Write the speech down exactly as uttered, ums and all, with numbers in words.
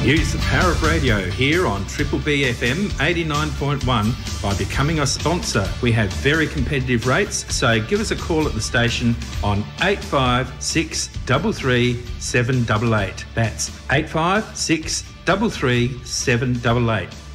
Use the power of radio here on Triple B F M eighty-nine point one by becoming a sponsor. We have very competitive rates, so give us a call at the station on eight five six three three seven eight eight. That's eight five six three three seven eight eight.